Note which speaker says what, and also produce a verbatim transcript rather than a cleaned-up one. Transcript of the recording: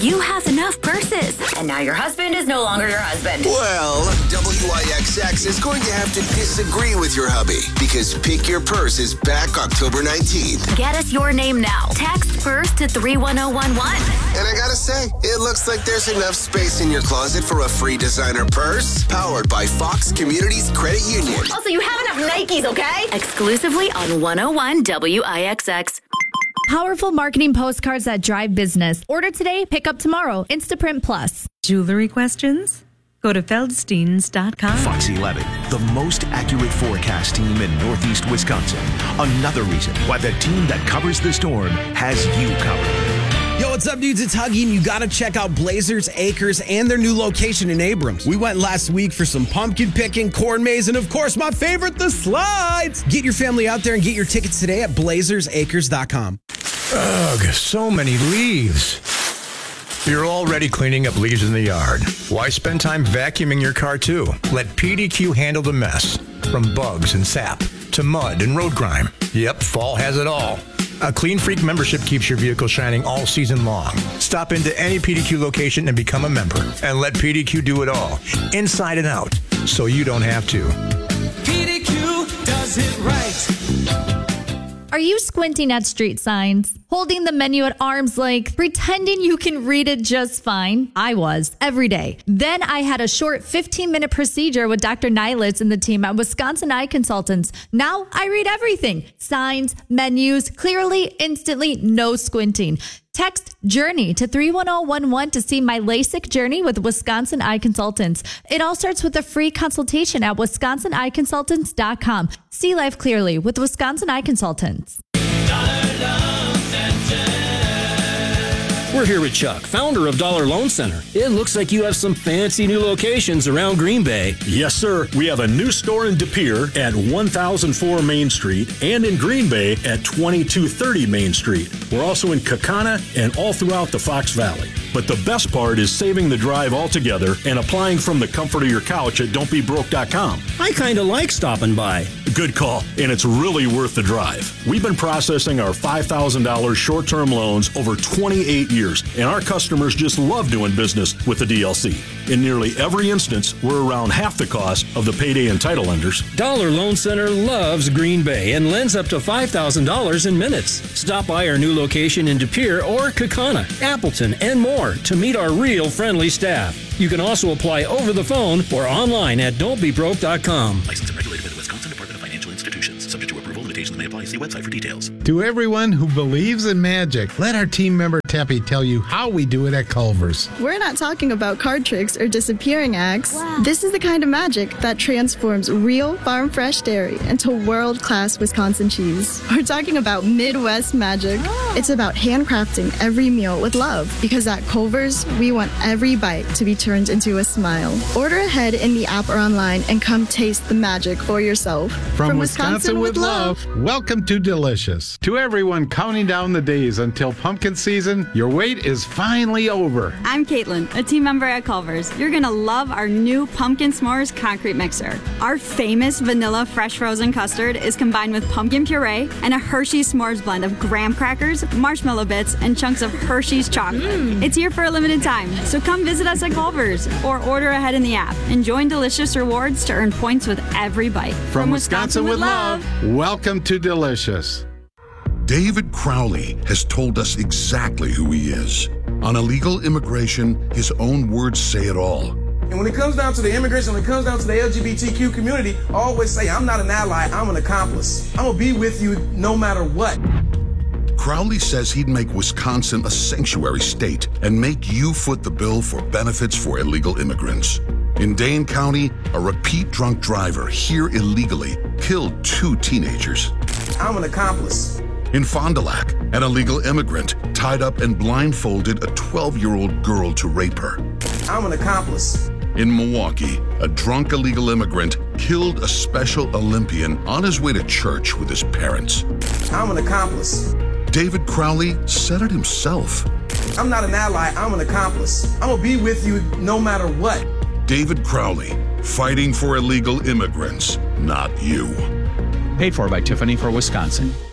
Speaker 1: You have enough purses. And now your husband is no longer your husband.
Speaker 2: Well, W I X X is going to have to disagree with your hubby because Pick Your Purse is back October nineteenth.
Speaker 1: Get us your name now. Text purse to three one zero one one.
Speaker 2: And I gotta say, it looks like there's enough space in your closet for a free designer purse powered by Fox Communities Credit Union.
Speaker 1: Also, you have enough Nikes, okay? Exclusively on one oh one W I X X.
Speaker 3: Powerful marketing postcards that drive business. Order today, pick up tomorrow. Instaprint Plus.
Speaker 4: Jewelry questions? Go to Feldsteins dot com.
Speaker 5: Fox eleven, the most accurate forecast team in Northeast Wisconsin. Another reason why the team that covers the storm has you covered.
Speaker 6: Yo, what's up, dudes? It's Huggy, and you got to check out Blazers Acres and their new location in Abrams. We went last week for some pumpkin picking, corn maze, and of course, my favorite, the slides. Get your family out there and get your tickets today at blazers acres dot com.
Speaker 7: Ugh, so many leaves. You're already cleaning up leaves in the yard. Why spend time vacuuming your car too? Let P D Q handle the mess. From bugs and sap to mud and road grime. Yep, fall has it all. A Clean Freak membership keeps your vehicle shining all season long. Stop into any P D Q location and become a member. And let P D Q do it all, inside and out, so you don't have to.
Speaker 8: P D Q does it right.
Speaker 3: Are you squinting at street signs? Holding the menu at arm's length? Pretending you can read it just fine? I was, every day. Then I had a short fifteen-minute procedure with Doctor Nylitz and the team at Wisconsin Eye Consultants. Now I read everything. Signs, menus, clearly, instantly, no squinting. Text JOURNEY to three one zero one one to see my LASIK journey with Wisconsin Eye Consultants. It all starts with a free consultation at wisconsin eye consultants dot com. See life clearly with Wisconsin Eye Consultants.
Speaker 9: We're here with Chuck, founder of Dollar Loan Center. It looks like you have some fancy new locations around Green Bay.
Speaker 10: Yes, sir. We have a new store in De Pere at one thousand four Main Street and in Green Bay at twenty-two thirty Main Street. We're also in Kaukauna and all throughout the Fox Valley. But the best part is saving the drive altogether and applying from the comfort of your couch at don't be broke dot com.
Speaker 9: I kind of like stopping by.
Speaker 10: Good call, and it's really worth the drive. We've been processing our five thousand dollars short-term loans over twenty-eight years, and our customers just love doing business with the D L C. In nearly every instance, we're around half the cost of the payday and title lenders.
Speaker 9: Dollar Loan Center loves Green Bay and lends up to five thousand dollars in minutes. Stop by our new location in De Pere or Kaukauna, Appleton, and more to meet our real friendly staff. You can also apply over the phone or online at don't be broke dot com.
Speaker 5: Licensed and regulated by the Wisconsin Department of Financial Institutions. Subject to approval, limitations may apply. See website for details.
Speaker 11: To everyone who believes in magic, let our team member Teppy tell you how we do it at Culver's.
Speaker 12: We're not talking about card tricks or disappearing acts. Wow. This is the kind of magic that transforms real farm fresh dairy into world-class Wisconsin cheese. We're talking about Midwest magic. Oh. It's about handcrafting every meal with love, because at Culver's, we want every bite to be turned into a smile. Order ahead in the app or online and come taste the magic for yourself.
Speaker 11: From, From Wisconsin, Wisconsin with love, love, welcome to Delicious. To everyone counting down the days until pumpkin season, your wait is finally over.
Speaker 13: I'm Caitlin, a team member at Culver's. You're going to love our new Pumpkin S'mores concrete mixer. Our famous vanilla fresh frozen custard is combined with pumpkin puree and a Hershey's S'mores blend of graham crackers, marshmallow bits, and chunks of Hershey's chocolate. Mm. It's here for a limited time, so come visit us at Culver's or order ahead in the app and join Delicious Rewards to earn points with every bite.
Speaker 11: From, From Wisconsin, Wisconsin with love, love, welcome to Delicious.
Speaker 14: David Crowley has told us exactly who he is. On illegal immigration, his own words say it all.
Speaker 15: And when it comes down to the immigration, when it comes down to the L G B T Q community, I always say, I'm not an ally, I'm an accomplice. I'm gonna be with you no matter what.
Speaker 14: Crowley says he'd make Wisconsin a sanctuary state and make you foot the bill for benefits for illegal immigrants. In Dane County, a repeat drunk driver here illegally killed two teenagers.
Speaker 15: I'm an accomplice.
Speaker 14: In Fond du Lac, an illegal immigrant tied up and blindfolded a twelve-year-old girl to rape her.
Speaker 15: I'm an accomplice.
Speaker 14: In Milwaukee, a drunk illegal immigrant killed a Special Olympian on his way to church with his parents.
Speaker 15: I'm an accomplice.
Speaker 14: David Crowley said it himself.
Speaker 15: I'm not an ally, I'm an accomplice. I'm gonna be with you no matter what.
Speaker 14: David Crowley, fighting for illegal immigrants, not you.
Speaker 16: Paid for by Tiffany for Wisconsin.